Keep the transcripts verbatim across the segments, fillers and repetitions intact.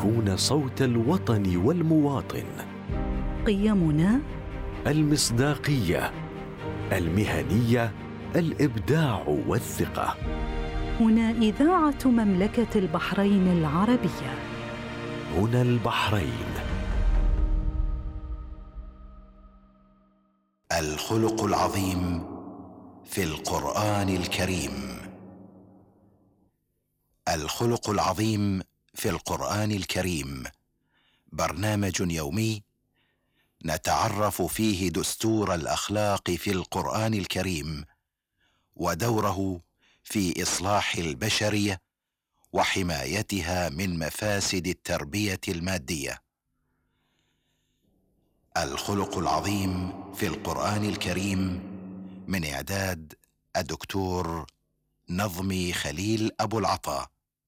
تكون صوت الوطن والمواطن. قيمنا: المصداقية، المهنية، الإبداع والثقة. هنا إذاعة مملكة البحرين العربية. هنا البحرين. الخلق العظيم في القرآن الكريم. الخلق العظيم في القرآن الكريم برنامج يومي نتعرف فيه دستور الأخلاق في القرآن الكريم ودوره في إصلاح البشرية وحمايتها من مفاسد التربية المادية. الخلق العظيم في القرآن الكريم من إعداد الدكتور نظمي خليل أبو العطا.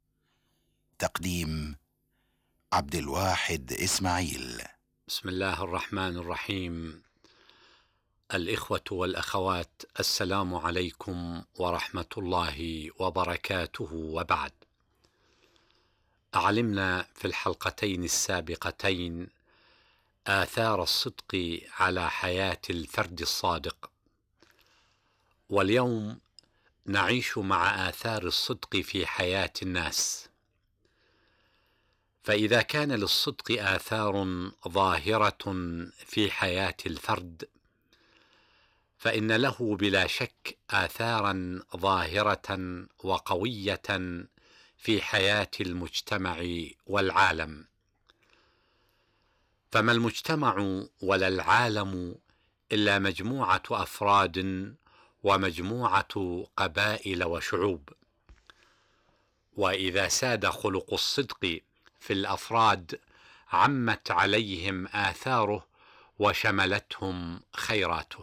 تقديم عبد الواحد إسماعيل. بسم الله الرحمن الرحيم. الإخوة والأخوات، السلام عليكم ورحمة الله وبركاته، وبعد. علمنا في الحلقتين السابقتين آثار الصدق على حياة الفرد الصادق، واليوم نعيش مع آثار الصدق في حياة الناس. فإذا كان للصدق آثار ظاهرة في حياة الفرد، فإن له بلا شك آثارا ظاهرة وقوية في حياة المجتمع والعالم. فما المجتمع ولا العالم إلا مجموعة أفراد ومجموعة قبائل وشعوب، وإذا ساد خلق الصدق في الأفراد عمت عليهم آثاره وشملتهم خيراته.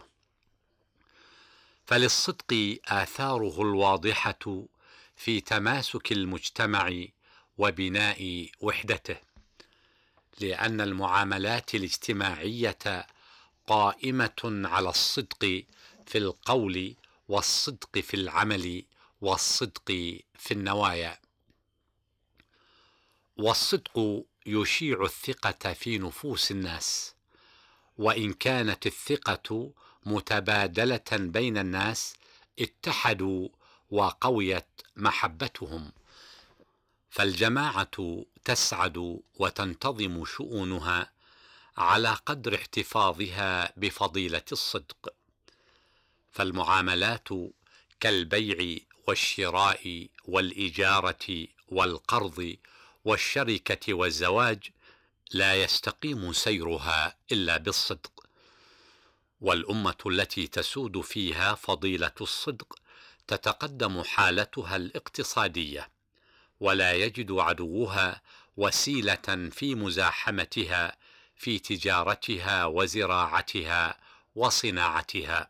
فللصدق آثاره الواضحة في تماسك المجتمع وبناء وحدته، لأن المعاملات الاجتماعية قائمة على الصدق في القول والصدق في العمل والصدق في النوايا. والصدق يشيع الثقة في نفوس الناس، وإن كانت الثقة متبادلة بين الناس اتحدوا وقويت محبتهم، فالجماعة تسعد وتنتظم شؤونها على قدر احتفاظها بفضيلة الصدق. فالمعاملات كالبيع والشراء والإجارة والقرض والشركة والزواج لا يستقيم سيرها إلا بالصدق، والأمة التي تسود فيها فضيلة الصدق تتقدم حالتها الاقتصادية، ولا يجد عدوها وسيلة في مزاحمتها في تجارتها وزراعتها وصناعتها.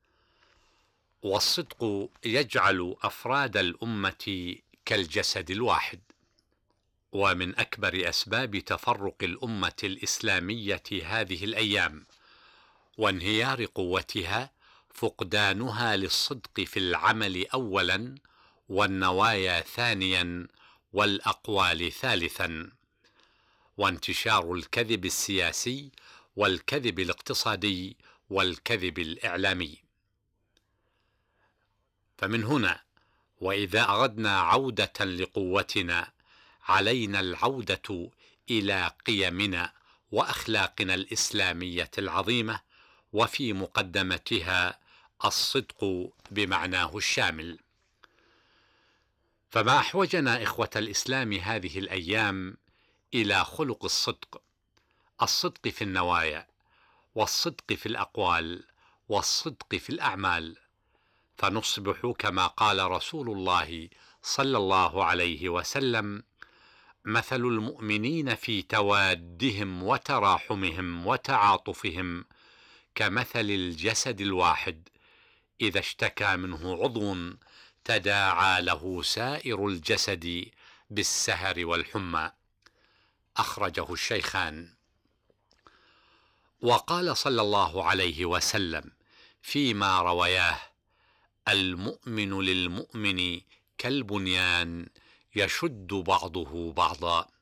والصدق يجعل أفراد الأمة كالجسد الواحد. ومن أكبر أسباب تفرق الأمة الإسلامية هذه الأيام وانهيار قوتها فقدانها للصدق في العمل أولا، والنوايا ثانيا، والأقوال ثالثا، وانتشار الكذب السياسي والكذب الاقتصادي والكذب الإعلامي. فمن هنا وإذا أردنا عودة لقوتنا علينا العودة إلى قيمنا وأخلاقنا الإسلامية العظيمة، وفي مقدمتها الصدق بمعناه الشامل. فما أحوجنا إخوة الإسلام هذه الأيام إلى خلق الصدق، الصدق في النوايا، والصدق في الأقوال، والصدق في الأعمال، فنصبح كما قال رسول الله صلى الله عليه وسلم: مثل المؤمنين في توادهم وتراحمهم وتعاطفهم كمثل الجسد الواحد إذا اشتكى منه عضو تداعى له سائر الجسد بالسهر والحمى. أخرجه الشيخان. وقال صلى الله عليه وسلم فيما روياه: المؤمن للمؤمن كالبنيان يشد بعضه بعضا.